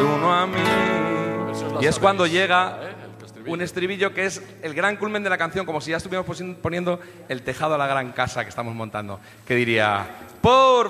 tú no a mí. Y es cuando llega El estribillo. un estribillo que es el gran culmen de la canción, como si ya estuviéramos poniendo el tejado a la gran casa que estamos montando. Que diría, por